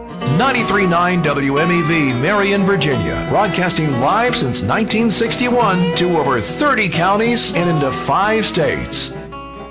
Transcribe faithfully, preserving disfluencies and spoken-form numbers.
ninety-three point nine W M E V, Marion, Virginia, broadcasting live since nineteen sixty-one to over thirty counties and into five states.